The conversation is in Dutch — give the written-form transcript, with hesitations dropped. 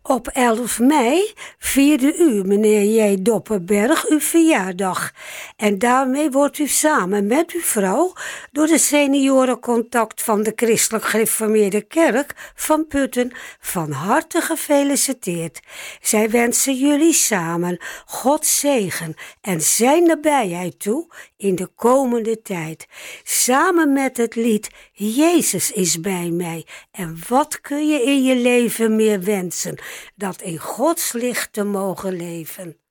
Op 11 mei vierde u, meneer J. Dopperberg, uw verjaardag. En daarmee wordt u samen met uw vrouw door de seniorencontact van de Christelijk Gereformeerde Kerk van Putten van harte gefeliciteerd. Zij wensen jullie samen Gods zegen en zijn nabijheid toe in de komende tijd. Samen met het lied Jezus is bij mij. En wat kun je in je leven meer wensen? Dat in Gods licht te mogen leven.